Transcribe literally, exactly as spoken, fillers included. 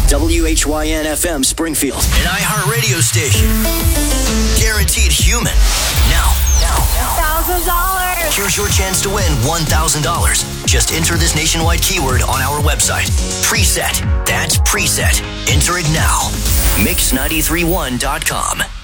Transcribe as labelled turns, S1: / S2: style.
S1: W H Y N F M Springfield.
S2: An iHeartRadio station. Guaranteed human. Now, now, now.
S3: one thousand dollars.
S2: Here's your chance to win one thousand dollars. Just enter this nationwide keyword on our website. Preset. That's preset. Enter it now. mix nine three one dot com.